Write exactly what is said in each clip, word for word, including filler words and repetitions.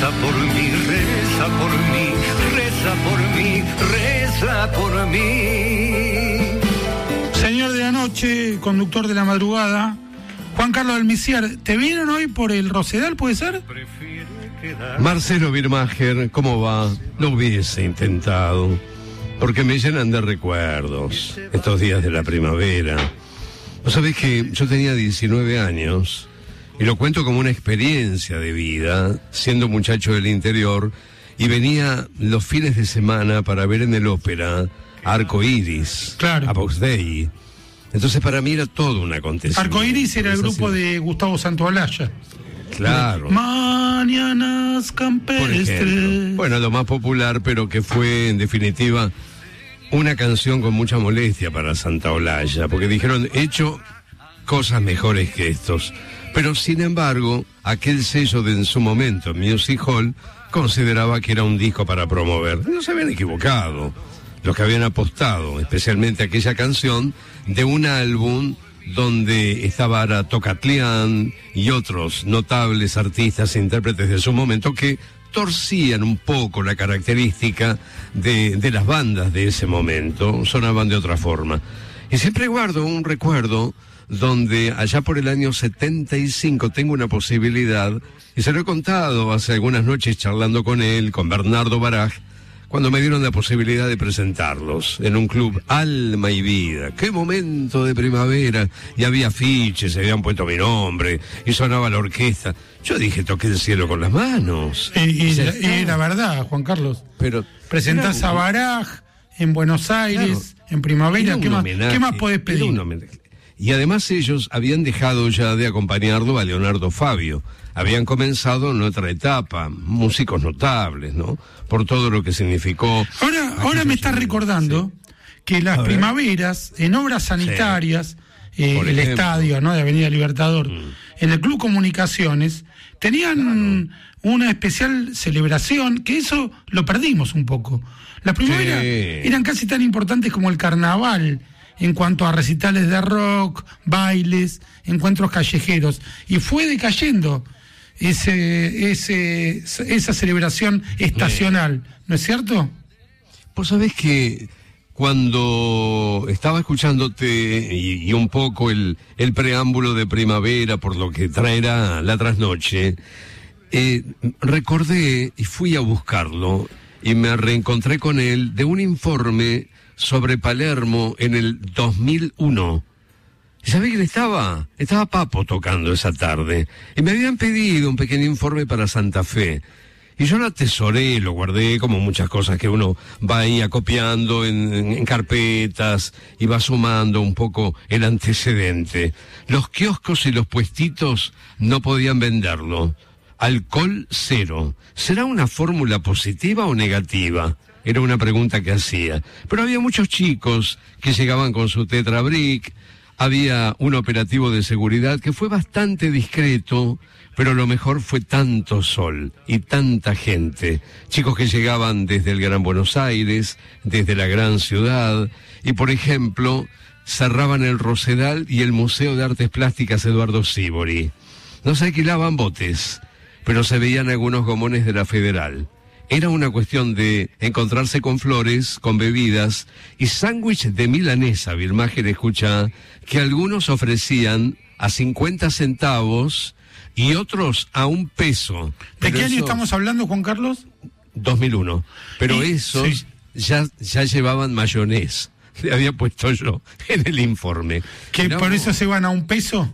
reza por mí, reza por mí, reza por mí, reza por mí. Señor de la noche, conductor de la madrugada, Juan Carlos Almiciar, ¿te vieron hoy por el Rosedal, puede ser? Marcelo Birmacher, ¿cómo va? Lo hubiese intentado, porque me llenan de recuerdos estos días de la primavera. ¿Vos sabés que yo tenía diecinueve años y lo cuento como una experiencia de vida, siendo muchacho del interior, y venía los fines de semana para ver en el ópera Arco Iris, claro, a Box Day. Entonces para mí era todo un acontecimiento. Arco Iris era el grupo así de Gustavo Santaolalla. Claro. Mañanas campestres. Bueno, lo más popular, pero que fue en definitiva una canción con mucha molestia para Santaolalla, porque dijeron, he hecho cosas mejores que estos. Pero sin embargo, aquel sello de en su momento, Music Hall, consideraba que era un disco para promover. No se habían equivocado los que habían apostado, especialmente aquella canción, de un álbum donde estaba Ara Tocatlián y otros notables artistas e intérpretes de su momento que torcían un poco la característica de, de las bandas de ese momento, sonaban de otra forma. Y siempre guardo un recuerdo donde allá por el año setenta y cinco tengo una posibilidad, y se lo he contado hace algunas noches charlando con él, con Bernardo Baraj, cuando me dieron la posibilidad de presentarlos en un club, Alma y Vida. ¡Qué momento de primavera! Y había afiches, se habían puesto mi nombre, y sonaba la orquesta. Yo dije, toqué el cielo con las manos. Y, y, la, y era verdad, Juan Carlos. Pero presentás a Baraj en Buenos Aires, claro, en primavera. ¿Qué más, ¿Qué más podés pedir? Y además ellos habían dejado ya de acompañarlo a Leonardo Fabio. Habían comenzado en otra etapa, músicos notables, ¿no? Por todo lo que significó. Ahora, ahora me estás recordando, sí, que las primaveras, en obras sanitarias, sí, eh, el estadio, ¿no?, de Avenida Libertador, mm. en el Club Comunicaciones, tenían claro. una especial celebración, que eso lo perdimos un poco. Las primaveras sí. eran casi tan importantes como el carnaval, en cuanto a recitales de rock, bailes, encuentros callejeros, y fue decayendo ese, ese, esa celebración estacional, ¿no es cierto? Vos sabés que cuando estaba escuchándote y, y un poco el, el preámbulo de primavera, por lo que traerá la trasnoche, eh, recordé y fui a buscarlo y me reencontré con él de un informe sobre Palermo en el dos mil uno. ¿Y sabés quién estaba? Estaba Papo tocando esa tarde. Y me habían pedido un pequeño informe para Santa Fe. Y yo lo atesoré, lo guardé, como muchas cosas que uno va ahí acopiando en, en, en carpetas y va sumando un poco el antecedente. Los kioscos y los puestitos no podían venderlo. Alcohol cero. ¿Será una fórmula positiva o negativa? Era una pregunta que hacía. Pero había muchos chicos que llegaban con su Tetra Brick. Había un operativo de seguridad que fue bastante discreto, pero lo mejor fue tanto sol y tanta gente. Chicos que llegaban desde el Gran Buenos Aires, desde la gran ciudad, y por ejemplo, cerraban el Rosedal y el Museo de Artes Plásticas Eduardo Sívori. No se alquilaban botes, pero se veían algunos gomones de la Federal. Era una cuestión de encontrarse con flores, con bebidas y sándwich de milanesa, Birmacher, escucha, que algunos ofrecían a cincuenta centavos y otros a un peso. ¿De qué año estamos hablando, Juan Carlos? dos mil uno. Pero y, esos sí. ya, ya llevaban mayonés. Le había puesto yo en el informe. ¿Que Era por un... eso se van a un peso?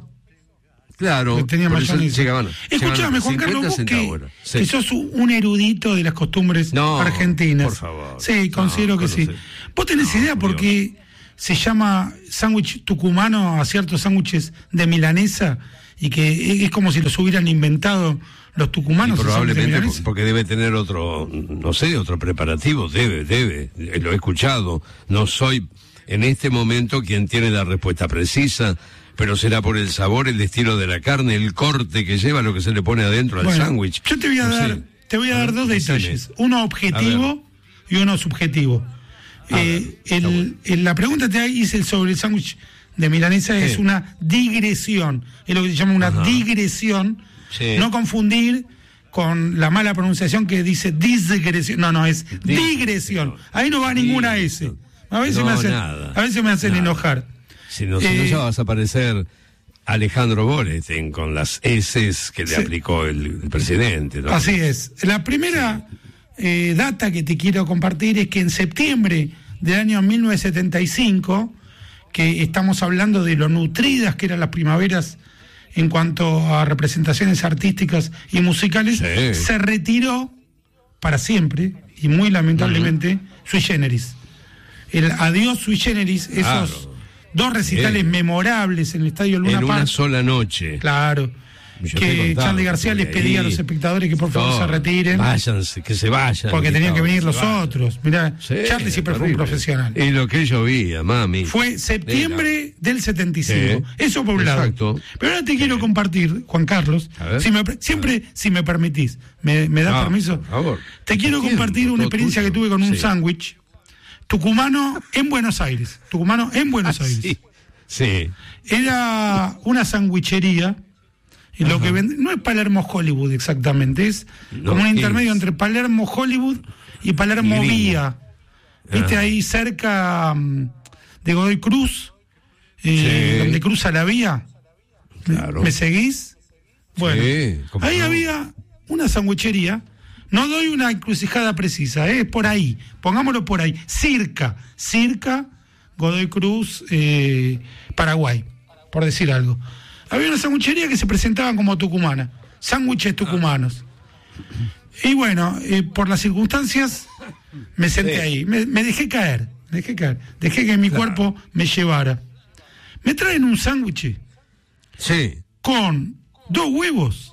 Claro, tenía por eso llegaban, Escuchame, Juan Carlos, vos que, sí. que sos un erudito de las costumbres no, argentinas. Por favor. Sí, considero no, que sí. ¿Vos tenés no, idea por qué se llama sándwich tucumano a ciertos sándwiches de milanesa y que es como si los hubieran inventado los tucumanos? Y probablemente porque debe tener otro, no sé, otro preparativo, debe, debe, lo he escuchado. No soy en este momento quien tiene la respuesta precisa, pero será por el sabor, el estilo de la carne, el corte que lleva, lo que se le pone adentro al bueno, sándwich. Yo te voy a no dar, sé. te voy a, a dar ver, dos detalles, uno objetivo y uno subjetivo. Eh, ver, el, bueno. el, la pregunta que te hice sobre el sándwich de milanesa ¿Qué? es una digresión, es lo que se llama una Ajá. digresión, sí. no confundir con la mala pronunciación que dice digresión. No, no, es digresión. Ahí no va ninguna S. A veces no, me hacen, nada, a veces me hacen nada. enojar. Si no, si Eh, no ya vas a aparecer Alejandro Boletín con las S que le sí. aplicó el, el presidente, ¿no? Así es. La primera eh, data que te quiero compartir es que en septiembre del año mil novecientos setenta y cinco, que estamos hablando de lo nutridas que eran las primaveras en cuanto a representaciones artísticas y musicales, Sí. se retiró para siempre, y muy lamentablemente, uh-huh. Sui Generis. El adiós Sui Generis, esos Claro. dos recitales Bien. memorables en el Estadio Luna En Park. una sola noche. Claro. Yo te Que contaba, Charly García les porque pedía a ahí los espectadores que por favor todo, se retiren. Váyanse, que se vayan. Porque tenían que venir los vayan. otros. Mirá, Sí, Charly siempre fue un terrible. profesional. Y lo que llovía, mami. Fue septiembre del setenta y cinco. Sí, Eso por un lado. exacto. Pero ahora te quiero compartir, Juan Carlos, A ver. si me, siempre, si me permitís, ¿me, me das Ah, permiso? por favor. Te quiero Entiendo, compartir una todo experiencia tuyo. que tuve con un Sí. sándwich tucumano en Buenos Aires. Tucumano en Buenos Ah, Aires. sí. Sí. Era una sandwichería. Y lo que vende, no es Palermo Hollywood exactamente, es No, como un ¿qué intermedio es? entre Palermo Hollywood y Palermo Y gringo. Vía. Viste Ah. ahí cerca mm, de Godoy Cruz, eh, Sí. donde cruza la vía. ¿Me- Claro. ¿Me seguís? Bueno, Sí, cómo ahí no. había una sandwichería. No doy una encrucijada precisa, es por ahí, pongámoslo por ahí. Circa, circa Godoy Cruz, eh, Paraguay, por decir algo. Había una sanguchería que se presentaba como tucumana, sándwiches tucumanos. Y bueno, eh, por las circunstancias me senté Sí. ahí, me, me dejé caer, me dejé caer, dejé que mi Claro. cuerpo me llevara. Me traen un sándwich Sí. con dos huevos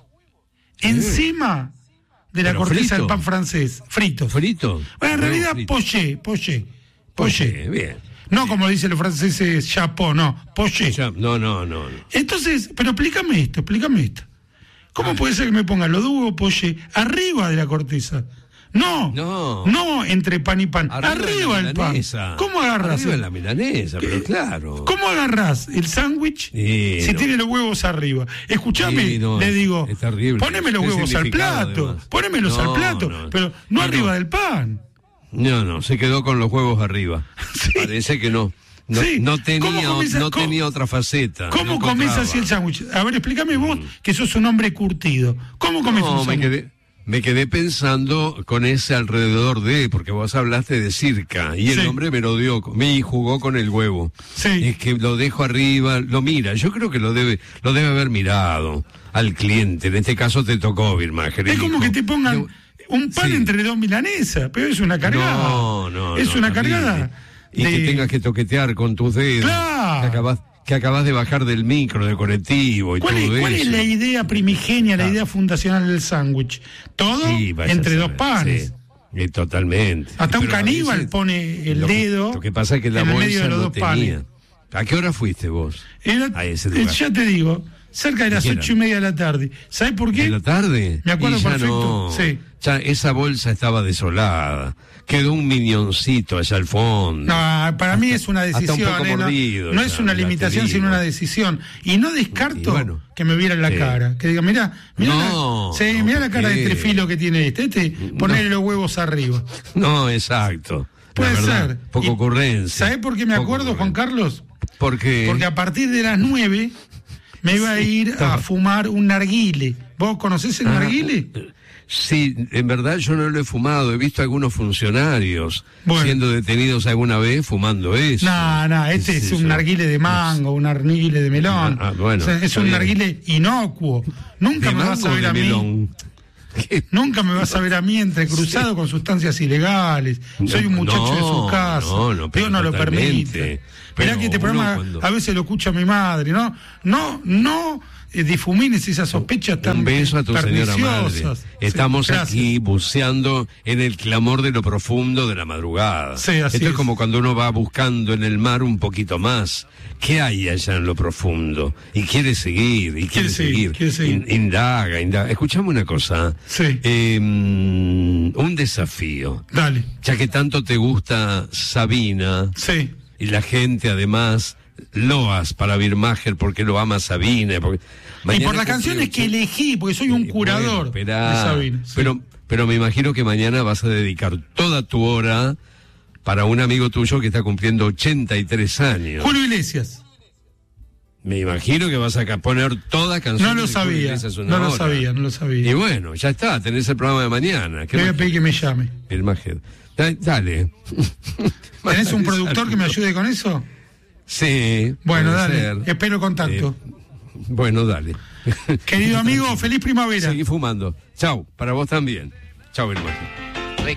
encima de la Pero corteza frito. del pan francés, fritos. ¿Frito? Bueno, en Huevo realidad frito. poché, poché, poché. Bien. No como dicen los franceses, chapeau, no, poché. Ya, no, no, no, no. Entonces, pero explícame esto, explícame esto. ¿Cómo puede ser que me pongan los dos huevos poché arriba de la corteza? No, No. no entre pan y pan, arriba, de la el pan. milanesa. ¿Cómo agarras? Arriba de la milanesa, pero claro. ¿Cómo agarrás el sándwich Sí, si no. tiene los huevos arriba? Escuchame, Sí, no, le es- digo, es terrible. poneme los Es huevos al significado, plato, además. ponémelos No, al plato, no. pero no No, arriba no. del pan. No, no, se quedó con los huevos arriba. Sí. Parece que no. No, Sí. no ¿Cómo tenía, comes a- no cómo- tenía otra faceta. ¿Cómo no comes encontraba. así el sándwich? A ver, explícame vos, que sos un hombre curtido. ¿Cómo comes No, un me sándwich? quedé, me quedé pensando con ese alrededor de, porque vos hablaste de circa, y el Sí. hombre me lo dio, me jugó con el huevo. Sí. Es que lo dejo arriba, lo mira, yo creo que lo debe, lo debe haber mirado al cliente, en este caso te tocó, Birmacher. Es como que te pongan un pan Sí. entre dos milanesas, pero es una cargada. No, no, Es no, una terrible. cargada. Y de- que tengas que toquetear con tus dedos. Claro. Que acabas, que acabas de bajar del micro, del colectivo y ¿Cuál, es, todo cuál eso. es la idea primigenia, la Ah. idea fundacional del sándwich? Todo Sí, vaya entre a dos saber, panes. sí, eh, totalmente. Hasta un Pero a caníbal veces pone el lo que- dedo Lo que pasa es que la en el bolsa medio de los no dos tenía. panes. ¿A qué hora fuiste vos? Era- a ese eh, lugar. ya te digo, cerca de las ¿Qué era? ocho y media de la tarde. ¿Sabes por qué? ¿En la tarde? Me acuerdo Y ya perfecto, no. sí. Ya esa bolsa estaba desolada. Quedó un minioncito allá al fondo. No, para mí es una hasta un decisión, poco eh, no, mordido no ya, es una ya te limitación, digo. sino una decisión. Y no descarto Y bueno, que me viera en la sí. cara, que diga, mirá, mirá, No, la, sí, no, mirá la ¿por cara de qué? trefilo que tiene este, este, ponerle los huevos arriba. No, exacto. La Puede verdad, ser. Poca Y- ocurrencia. ¿Sabés por qué me Poca acuerdo, Juan ocurrencia. Carlos? Porque, Porque a partir de las nueve me iba a ir a estaba- fumar un narguile. ¿Vos conocés el Ah, narguile? Sí, en verdad yo no lo he fumado. He visto algunos funcionarios Bueno. siendo detenidos alguna vez fumando eso. No, no, este ¿Qué es, eso? un narguile de mango, un narguile de melón. Ah, ah, bueno, O sea, es está un bien. narguile inocuo. Nunca ¿De me vas a mango o ver de a mí. melón? ¿Qué? Nunca me vas a ver a mí entrecruzado con sustancias ilegales. Soy un muchacho de su No, casa. no, no, pero Dios no lo totalmente. permite. Pero Mirá que este uno programa cuando- a veces lo escucha mi madre, ¿no? No, no eh, difumines esas sospechas tan Un beso a tu señora madre. perniciosas. Estamos Sí, gracias. aquí buceando en el clamor de lo profundo de la madrugada. Sí, así Esto es es. como cuando uno va buscando en el mar un poquito más. ¿Qué hay allá en lo profundo? Y quiere seguir, y quiere, Quiere seguir, seguir. quiere seguir. In- indaga, indaga. Escuchame una cosa. Sí. Eh, un desafío. Dale. Ya que tanto te gusta Sabina, Sí. y la gente además loas para Birmacher porque lo ama Sabine. Porque y por las canciones que elegí, porque soy un curador bueno, de Sabine. Sí. Pero, pero me imagino que mañana vas a dedicar toda tu hora para un amigo tuyo que está cumpliendo ochenta y tres años. Julio Iglesias. Me imagino que vas a poner todas canciones. No lo sabía, no lo sabía, no lo sabía. Y bueno, ya está, tenés el programa de mañana. Le voy a pedir que me llame. Birmacher. Dale. ¿Tenés un productor que me ayude con eso? Sí. Bueno, dale, ser. Espero contacto. Eh, bueno, dale. Querido amigo, feliz primavera. Seguí fumando. Chau, para vos también. Chau, Birmacher.